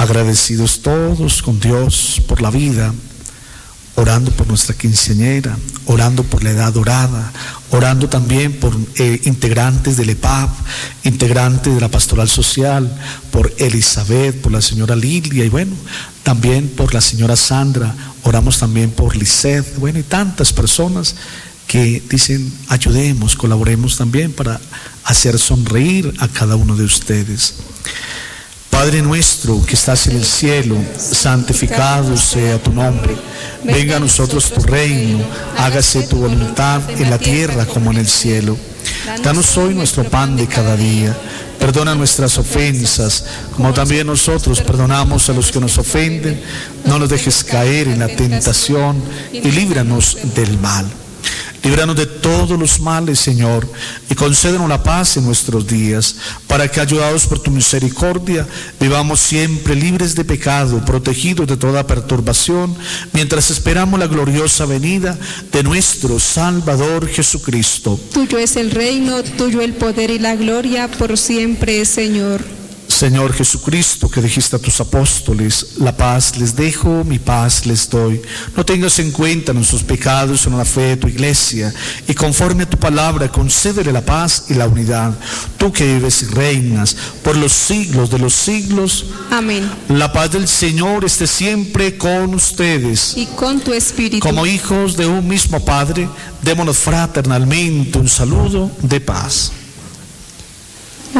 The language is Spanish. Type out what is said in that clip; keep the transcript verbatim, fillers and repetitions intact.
agradecidos todos con Dios por la vida, orando por nuestra quinceañera, orando por la edad dorada, orando también por eh, integrantes del E P A P, integrantes de la Pastoral Social, por Elizabeth, por la señora Lilia y bueno, también por la señora Sandra, oramos también por Lisette, bueno, y tantas personas que dicen ayudemos, colaboremos también para hacer sonreír a cada uno de ustedes. Padre nuestro que estás en el cielo, santificado sea tu nombre. Venga a nosotros tu reino, hágase tu voluntad en la tierra como en el cielo. Danos hoy nuestro pan de cada día. Perdona nuestras ofensas, como también nosotros perdonamos a los que nos ofenden. No nos dejes caer en la tentación y líbranos del mal. Líbranos de todos los males, Señor, y concédenos la paz en nuestros días, para que, ayudados por tu misericordia, vivamos siempre libres de pecado, protegidos de toda perturbación, mientras esperamos la gloriosa venida de nuestro Salvador Jesucristo. Tuyo es el reino, tuyo el poder y la gloria por siempre, Señor. Señor Jesucristo, que dijiste a tus apóstoles, la paz les dejo, mi paz les doy. No tengas en cuenta nuestros pecados, sino la fe de tu iglesia, y conforme a tu palabra, concédele la paz y la unidad. Tú que vives y reinas por los siglos de los siglos. Amén. La paz del Señor esté siempre con ustedes. Y con tu espíritu. Como hijos de un mismo Padre, démonos fraternalmente un saludo de paz.